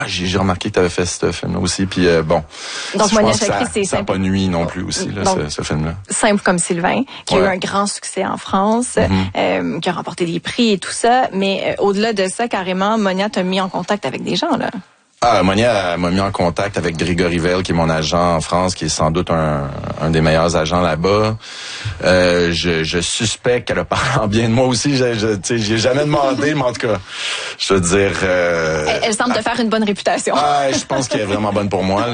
J'ai remarqué que tu avais fait ce film-là aussi. Puis bon, donc Monia Chakri, c'est ça n'a pas nuit non plus aussi, là, donc, ce film-là. Simple comme Sylvain, qui a eu un grand succès en France, qui a remporté des prix et tout ça. Mais au-delà de ça, carrément, Monia t'a mis en contact avec des gens, là. Monia m'a mis en contact avec Grégory Vell, qui est mon agent en France, qui est sans doute un des meilleurs agents là-bas. Je suspecte qu'elle a parlé en bien de moi aussi. J'ai jamais demandé, mais en tout cas, je veux dire... elle semble te faire une bonne réputation. Je pense qu'elle est vraiment bonne pour moi,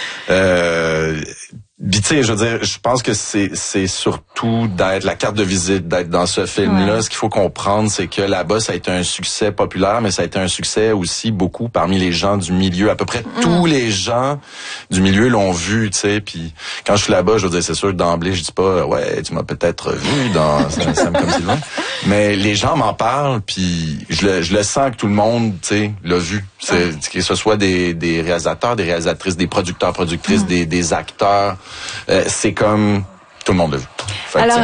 là. Puis tu sais, je veux dire, je pense que c'est surtout d'être la carte de visite, d'être dans ce film-là. Ce qu'il faut comprendre, c'est que là-bas, ça a été un succès populaire, mais ça a été un succès aussi beaucoup parmi les gens du milieu. À peu près tous les gens du milieu l'ont vu, tu sais. Puis quand je suis là-bas, je veux dire, c'est sûr d'emblée, je dis pas, ouais, tu m'as peut-être vu dans Sam comme Sylvain. Mais les gens m'en parlent, puis je le sens que tout le monde, tu sais, l'a vu. Que ce soit des réalisateurs, des réalisatrices, des producteurs, productrices, des acteurs. C'est comme tout le monde l'a vu. Alors,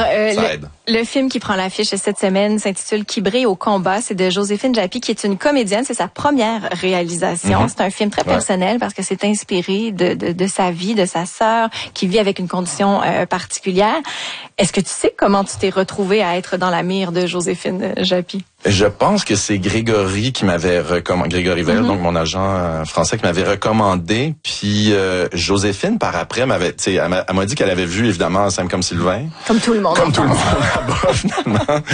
le film qui prend l'affiche cette semaine s'intitule Qui brille au combat. C'est de Joséphine Japy, qui est une comédienne. C'est sa première réalisation. C'est un film très personnel parce que c'est inspiré de sa vie, de sa sœur qui vit avec une condition particulière. Est-ce que tu sais comment tu t'es retrouvée à être dans la mire de Joséphine Japy? Je pense que c'est Grégory qui m'avait recommandé, Grégory Vell, donc mon agent français, qui m'avait recommandé. Puis Joséphine, par après, elle m'a dit qu'elle avait vu évidemment Sam comme Sylvain. Comme tout le monde. Comme tout le monde là-bas, finalement.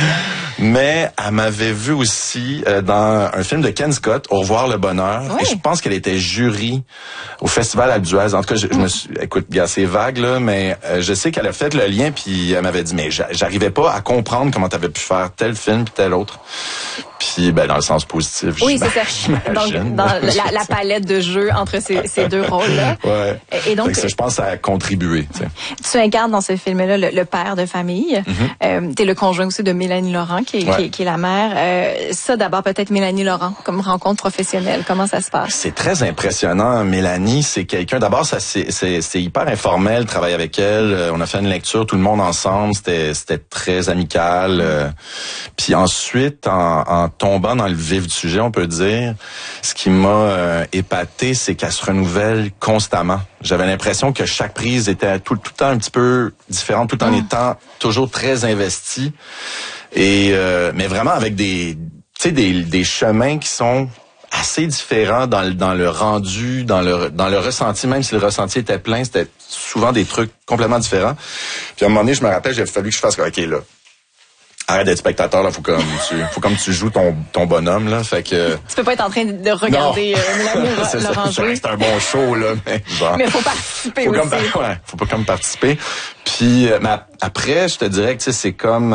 Mais elle m'avait vu aussi dans un film de Ken Scott, Au revoir le bonheur. Oui. Et je pense qu'elle était jury au Festival Alpe-d'Huez. En tout cas, je me suis... Écoute, c'est vague, là, mais je sais qu'elle a fait le lien, puis elle m'avait dit, mais j'arrivais pas à comprendre comment t'avais pu faire tel film puis tel autre. Puis, dans le sens positif, oui, c'est ça. Donc, dans la palette de jeux entre ces deux rôles-là. Ouais. Et donc, je pense que ça a contribué. Tu incarnes dans ce film-là le père de famille. T'es le conjoint aussi de Mélanie Laurent, qui est la mère. Ça, d'abord, peut-être Mélanie Laurent, comme rencontre professionnelle. Comment ça se passe? C'est très impressionnant. Mélanie, c'est quelqu'un... D'abord, c'est hyper informel, travailler avec elle. On a fait une lecture, tout le monde ensemble. C'était très amical. Puis ensuite, en tombant dans le vif du sujet, on peut dire, ce qui m'a épaté, c'est qu'elle se renouvelle constamment. J'avais l'impression que chaque prise était tout le temps un petit peu différente, tout en étant toujours très investie. Et mais vraiment avec des chemins qui sont assez différents dans le rendu, dans le ressenti, même si le ressenti était plein, c'était souvent des trucs complètement différents. Puis à un moment donné, je me rappelle, il a fallu que je fasse OK, là. Arrête d'être spectateur, là, faut comme tu joues ton bonhomme, là, fait que... Tu peux pas être en train de regarder Mélanie Laurent jouer. C'est un bon show, là, mais genre... Mais faut participer aussi. Faut pas comme participer. Puis, mais après, je te dirais que, tu sais, c'est comme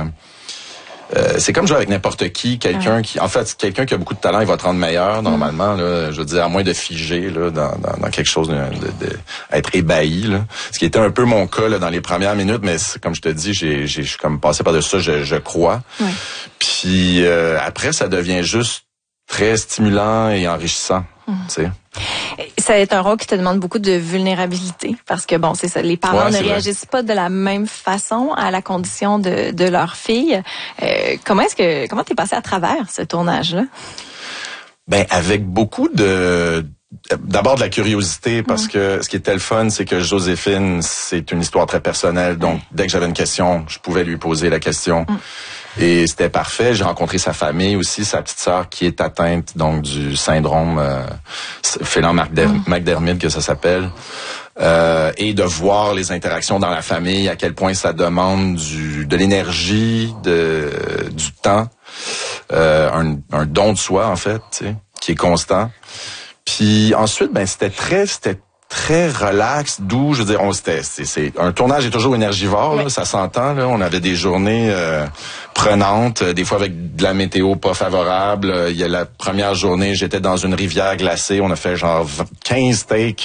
jouer avec n'importe qui, quelqu'un qui a beaucoup de talent, il va te rendre meilleur normalement, là, je veux dire, à moins de figer là dans quelque chose de être ébahi là. Ce qui était un peu mon cas là dans les premières minutes, mais comme je te dis, j'ai comme passé par-dessus ça, je crois. Ouais. Puis après ça devient juste très stimulant et enrichissant, tu sais. Ça est un rôle qui te demande beaucoup de vulnérabilité parce que c'est ça, les parents ne réagissent pas de la même façon à la condition de leur fille. Comment t'es passé à travers ce tournage-là? Avec beaucoup d'abord de la curiosité parce que ce qui était le fun, c'est que Joséphine, c'est une histoire très personnelle, donc dès que j'avais une question, je pouvais lui poser la question. Et c'était parfait. J'ai rencontré sa famille aussi, sa petite sœur qui est atteinte donc du syndrome Phelan-McDermid que ça s'appelle. Et de voir les interactions dans la famille, à quel point ça demande de l'énergie, du temps, un don de soi en fait, tu sais, qui est constant. Puis ensuite, c'était très relax, doux. Je veux dire, c'est un tournage est toujours énergivore, là, ça s'entend. Là, on avait des journées prenantes, des fois avec de la météo pas favorable. Il y a la première journée, j'étais dans une rivière glacée. On a fait genre 15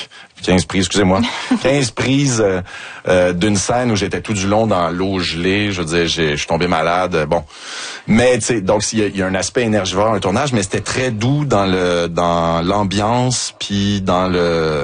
prises d'une scène où j'étais tout du long dans l'eau gelée. Je veux dire, je suis tombé malade. Bon, mais tu sais, donc il y a un aspect énergivore un tournage, mais c'était très doux dans l'ambiance, puis dans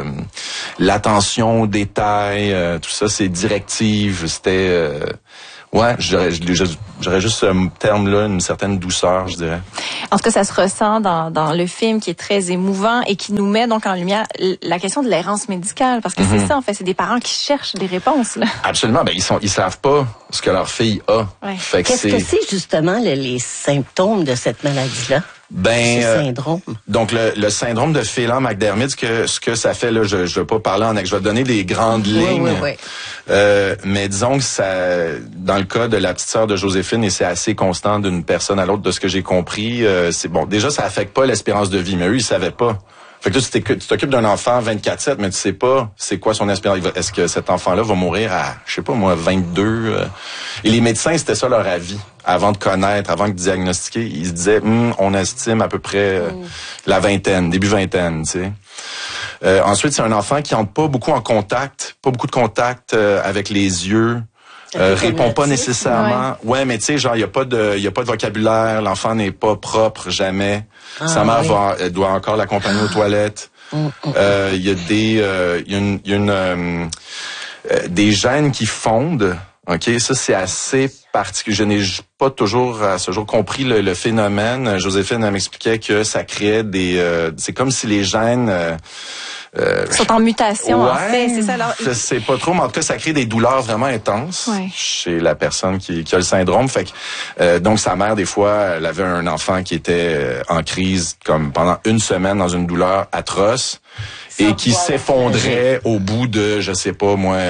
l'attention aux détails, tout ça, c'est directive. C'était Ouais, j'aurais juste ce terme-là, une certaine douceur, je dirais. En tout cas, ça se ressent dans le film qui est très émouvant et qui nous met donc en lumière la question de l'errance médicale, parce que c'est ça, en fait, c'est des parents qui cherchent des réponses, là. Absolument, ils savent pas ce que leur fille a. Ouais. Fait que Qu'est-ce que c'est justement les symptômes de cette maladie-là? Ce syndrome. Donc le syndrome de Phelan-McDermid, ce que ça fait là, je vais pas parler en je vais donner des grandes lignes. Oui. Mais disons que ça, dans le cas de la petite sœur de Joséphine, et c'est assez constant d'une personne à l'autre, de ce que j'ai compris, c'est bon. Déjà, ça affecte pas l'espérance de vie, mais eux, ils savaient pas. Fait que là, tu t'occupes d'un enfant 24/7, mais tu sais pas c'est quoi son espérance. Est-ce que cet enfant-là va mourir à, je sais pas moi, 22? Et les médecins, c'était ça leur avis. Avant de diagnostiquer, ils se disaient, on estime à peu près la vingtaine, début vingtaine, tu sais. Ensuite, c'est un enfant qui entre pas beaucoup de contact avec les yeux. Répond pas nécessairement. Ouais, mais tu sais, genre, il y a pas de vocabulaire, l'enfant n'est pas propre, jamais. Sa mère doit encore l'accompagner aux toilettes. Il y a des gènes qui fondent. OK, ça c'est assez particulier. Je n'ai pas toujours à ce jour compris le phénomène. Joséphine m'expliquait que ça créait c'est comme si les gènes sont en mutation, en fait, c'est ça. Alors, je sais pas trop, mais en tout cas, ça crée des douleurs vraiment intenses chez la personne qui a le syndrome. Fait que donc sa mère, des fois, elle avait un enfant qui était en crise comme pendant une semaine dans une douleur atroce. Et qui s'effondrait au bout de, je sais pas moi,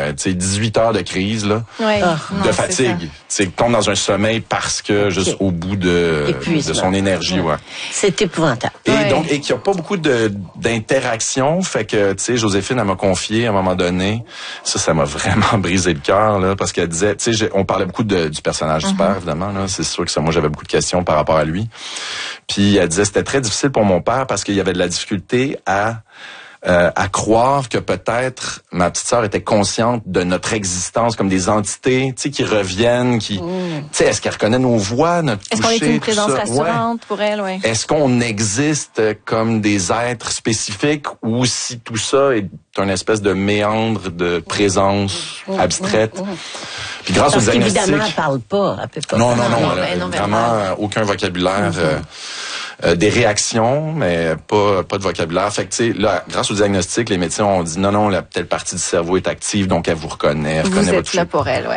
18 heures de crise là, de fatigue. Tu tombe dans un sommeil parce que juste au bout de son énergie, C'est épouvantable. Et donc qu'il n'y a pas beaucoup d'interaction, fait que tu sais, Joséphine elle m'a confié à un moment donné, ça m'a vraiment brisé le cœur là, parce qu'elle disait, tu sais, on parlait beaucoup du personnage du père évidemment là, c'est sûr que moi j'avais beaucoup de questions par rapport à lui. Puis elle disait c'était très difficile pour mon père parce qu'il y avait de la difficulté à croire que peut-être ma petite sœur était consciente de notre existence comme des entités, tu sais, qui reviennent, tu sais, est-ce qu'elle reconnaît nos voix, notre toucher, est-ce qu'on est une présence rassurante pour elle, Est-ce qu'on existe comme des êtres spécifiques ou si tout ça est un espèce de méandre de présence abstraite? Puis grâce au diagnostic, évidemment, elle parle pas, elle peut pas. Non, elle a vraiment aucun vocabulaire. Des réactions, mais pas de vocabulaire. Fait que tu sais, là, grâce au diagnostic, les médecins ont dit non, la telle partie du cerveau est active, donc elle vous reconnaît. Vous êtes là pour elle,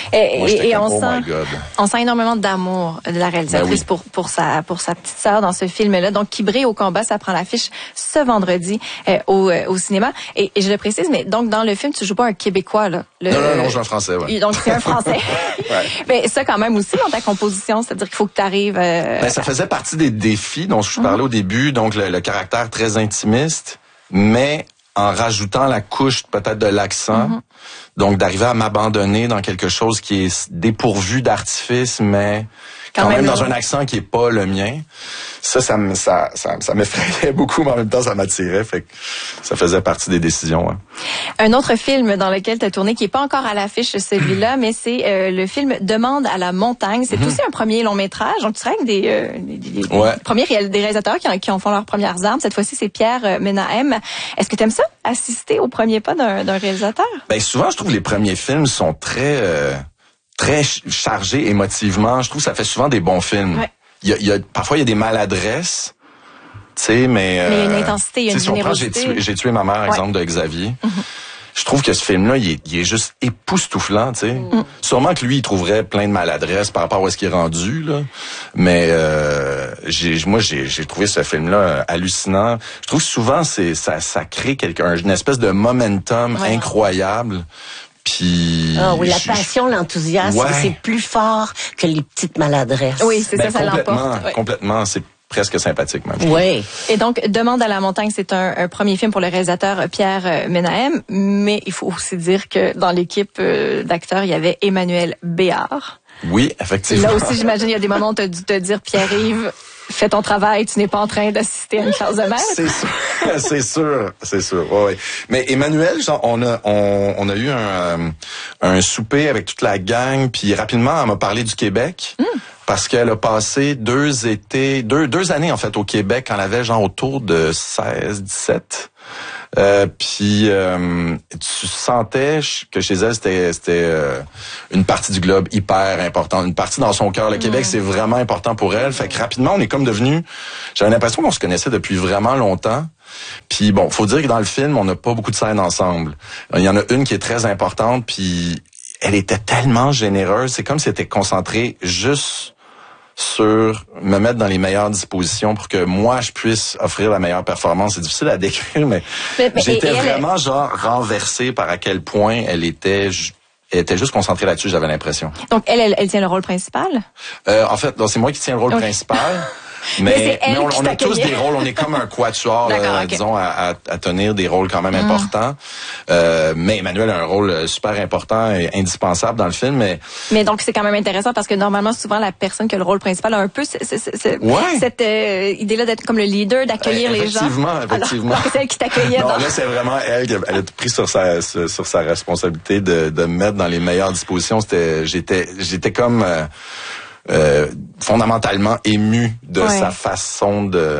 Et on sent énormément d'amour de la réalisatrice pour sa petite sœur dans ce film-là. Donc, Qui brille au combat, ça prend l'affiche ce vendredi au cinéma. Et je le précise, mais donc dans le film, tu joues pas un Québécois là. Non, je joue un Français. Donc c'est un Français. Mais ça quand même aussi dans ta composition, c'est-à-dire qu'il faut que tu arrives. Ça faisait partie des défis dont je parlais au début, donc le caractère très intimiste, mais en rajoutant la couche peut-être de l'accent, donc d'arriver à m'abandonner dans quelque chose qui est dépourvu d'artifice, mais quand même dans un accent qui est pas le mien. Ça m'effrayait beaucoup, mais en même temps, ça m'attirait. Fait que ça faisait partie des décisions. Un autre film dans lequel tu as tourné, qui est pas encore à l'affiche, celui-là, mais c'est le film Demande à la montagne. C'est aussi un premier long métrage. Donc, tu serais avec des premiers réalisateurs qui en font leurs premières armes. Cette fois-ci, c'est Pierre Menahem. Est-ce que tu aimes ça, assister au premier pas d'un réalisateur? Ben, souvent, je trouve que les premiers films sont très chargés émotivement. Je trouve que ça fait souvent des bons films. Parfois, il y a des maladresses, tu sais, mais il y a une intensité, il y a une générosité. J'ai tué ma mère, exemple de Xavier. Je trouve que ce film-là, il est juste époustouflant, tu sais. Sûrement que lui, il trouverait plein de maladresses par rapport à où est-ce qu'il est rendu, là. Mais j'ai trouvé ce film-là hallucinant. Je trouve que souvent, ça crée une espèce de momentum incroyable. Puis la passion, l'enthousiasme, c'est plus fort que les petites maladresses. Oui, c'est ça l'emporte. Complètement, c'est presque sympathique même. Oui. Et donc Demande à la montagne, c'est un premier film pour le réalisateur Pierre Menahem, mais il faut aussi dire que dans l'équipe d'acteurs, il y avait Emmanuel Béard. Oui, effectivement. Là aussi, j'imagine, il y a des moments où tu as dû te dire, Pierre-Yves, fais ton travail, tu n'es pas en train d'assister à une classe de maître. C'est sûr. Ouais. Mais Emmanuel, genre, on a eu un souper avec toute la gang, puis rapidement, elle m'a parlé du Québec. Parce qu'elle a passé 2 années, en fait, au Québec, quand elle avait, genre, autour de 16, 17. Puis tu sentais que chez elle, c'était une partie du globe hyper importante, une partie dans son cœur. Le Québec, c'est vraiment important pour elle. Fait que rapidement, on est comme devenu... J'avais l'impression qu'on se connaissait depuis vraiment longtemps. Puis bon, faut dire que dans le film, on n'a pas beaucoup de scènes ensemble. Il y en a une qui est très importante, puis elle était tellement généreuse. C'est comme si elle était concentrée juste sur me mettre dans les meilleures dispositions pour que moi, je puisse offrir la meilleure performance. C'est difficile à décrire, mais j'étais vraiment genre renversé par à quel point elle était juste concentrée là-dessus, j'avais l'impression. Donc, elle tient le rôle principal? En fait, c'est moi qui tiens le rôle principal. Mais on a tous des rôles, on est comme un quatuor, disons, à tenir des rôles quand même importants. Mais Emmanuel a un rôle super important et indispensable dans le film. Mais donc, c'est quand même intéressant parce que normalement, souvent, la personne qui a le rôle principal a un peu cette idée-là d'être comme le leader, d'accueillir les gens. Effectivement. Alors, c'est elle qui t'accueillait. Non, là, c'est vraiment elle qui a pris sur sa responsabilité de me mettre dans les meilleures dispositions. J'étais comme... fondamentalement ému de sa façon de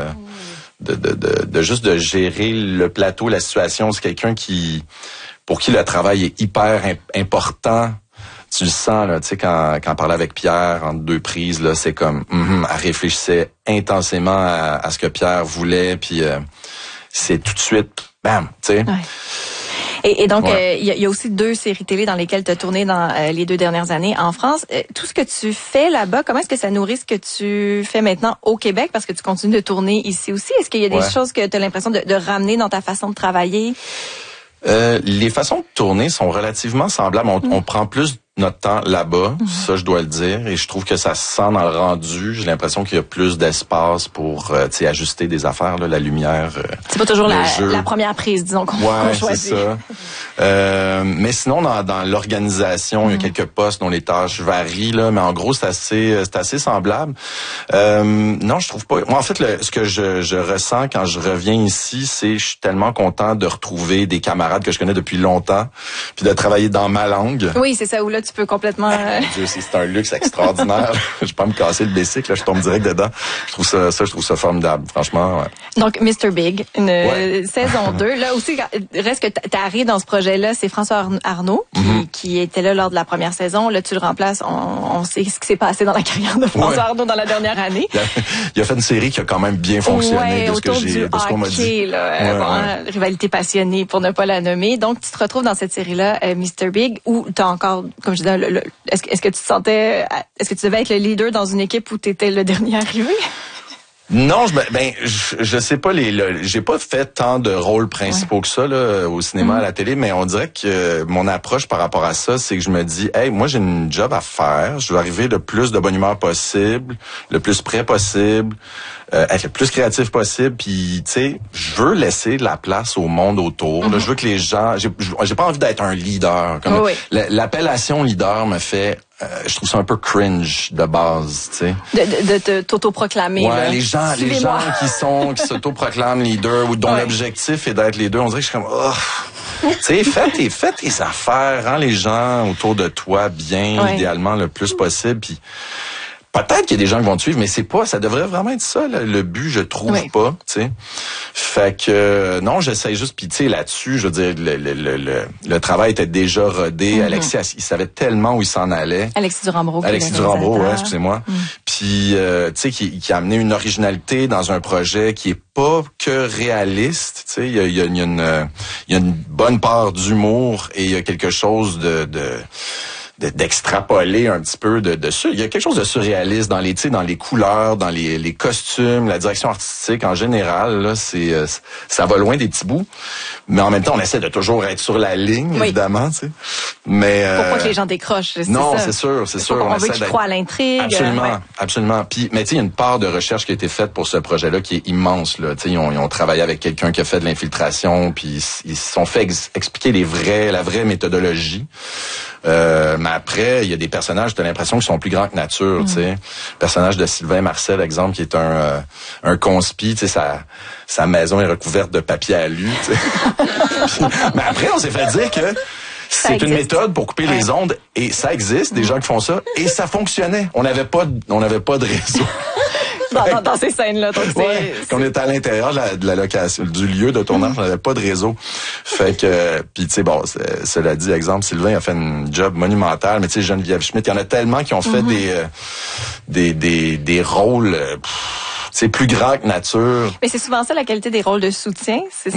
juste de gérer le plateau, la situation. C'est quelqu'un pour qui le travail est hyper important. Tu le sens, là, tu sais, quand on parlait avec Pierre entre deux prises, là, c'est comme, elle réfléchissait intensément à ce que Pierre voulait, puis c'est tout de suite, bam, tu sais. Et donc, il y a aussi 2 séries télé dans lesquelles tu as tourné dans les 2 dernières années en France. Tout ce que tu fais là-bas, comment est-ce que ça nourrit ce que tu fais maintenant au Québec? Parce que tu continues de tourner ici aussi. Est-ce qu'il y a des choses que tu as l'impression de ramener dans ta façon de travailler? Les façons de tourner sont relativement semblables. On prend plus notre temps là-bas, ça je dois le dire, et je trouve que ça se sent dans le rendu. J'ai l'impression qu'il y a plus d'espace pour ajuster des affaires, là, la lumière. C'est pas toujours la première prise, disons, qu'on choisit. C'est ça. Mais sinon, dans l'organisation, il y a quelques postes dont les tâches varient, là, mais en gros, c'est assez semblable. Non, je trouve pas. Moi, en fait, ce que je ressens quand je reviens ici, c'est je suis tellement content de retrouver des camarades que je connais depuis longtemps, puis de travailler dans ma langue. Oui, c'est ça, où là, tu peux complètement... Dieu, c'est un luxe extraordinaire. Je peux pas me casser le bicycle, là, je tombe direct dedans. Je trouve ça formidable, franchement. Ouais. Donc, Mr. Big, une saison 2. Là aussi, reste que t'arrives dans ce projet-là, c'est François Arnaud qui était là lors de la première saison. Là, tu le remplaces. On sait ce qui s'est passé dans la carrière de François Arnaud dans la dernière année. Il a fait une série qui a quand même bien fonctionné de ce qu'on m'a dit. Rivalité passionnée, pour ne pas la nommer. Donc, tu te retrouves dans cette série-là, Mr. Big, où t'as encore, comme je disais, est-ce que tu te sentais, est-ce que tu devais être le leader dans une équipe où t'étais le dernier arrivé? Non, je sais pas j'ai pas fait tant de rôles principaux que ça là au cinéma, à la télé, mais on dirait que mon approche par rapport à ça, c'est que je me dis, hey, moi j'ai une job à faire, je veux arriver le plus de bonne humeur possible, le plus près possible, être le plus créatif possible, puis tu sais, je veux laisser de la place au monde autour. Là, je veux que les gens, j'ai pas envie d'être un leader. Comme l'appellation leader me fait je trouve ça un peu cringe de base, tu sais. De t'autoproclamer. Ouais, les gens qui s'autoproclament leader ou dont l'objectif est d'être leader, on dirait que je suis comme, tu sais, fais tes affaires, rends les gens autour de toi bien, idéalement le plus possible, puis peut-être qu'il y a des gens qui vont te suivre, mais ça devrait vraiment être ça, le but, je trouve pas, tu sais. Fait que, non, j'essaie juste, puis tu sais, là-dessus, je veux dire, le travail était déjà rodé. Alexis, il savait tellement où il s'en allait. Alexis Durand-Brault, excusez-moi. Puis, tu sais, qui a amené une originalité dans un projet qui est pas que réaliste, tu sais, il y a une bonne part d'humour et il y a quelque chose d'extrapoler un petit peu il y a quelque chose de surréaliste dans les couleurs, dans les costumes, la direction artistique en général, là, ça va loin des petits bouts, mais en même temps on essaie de toujours être sur la ligne, évidemment, tu sais. Mais pour pas que les gens décrochent, c'est sûr. On veut qu'ils croient à l'intrigue. Absolument. Puis mais tu sais, il y a une part de recherche qui a été faite pour ce projet-là qui est immense, là. Tu sais, ils ont travaillé avec quelqu'un qui a fait de l'infiltration, puis ils se sont fait expliquer la vraie méthodologie. Mais après, il y a des personnages, t'as l'impression qu'ils sont plus grands que nature, tu sais. Le personnage de Sylvain Marcel, exemple, qui est un conspi, tu sais, sa maison est recouverte de papier alu, tu sais. Mais après, on s'est fait dire que c'est une méthode pour couper les ondes, et ça existe, des gens qui font ça, et ça fonctionnait. On n'avait pas de réseau. dans ces scènes-là. Qu'on était à l'intérieur de la location, du lieu de tournage, on n'avait pas de réseau. Fait que, puis tu sais, bon, cela dit, exemple, Sylvain a fait un job monumental, mais tu sais, Geneviève Schmidt, il y en a tellement qui ont fait des rôles, c'est plus grand que nature. Mais c'est souvent ça la qualité des rôles de soutien.